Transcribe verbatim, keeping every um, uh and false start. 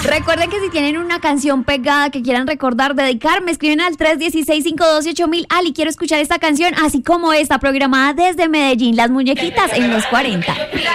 Recuerden que si tienen una canción pegada que quieran recordar, dedicar, me escriben al tres uno seis, cinco uno dos, ocho mil. Ali, quiero escuchar esta canción, así como esta, programada desde Medellín, Las Muñequitas en los cuarenta.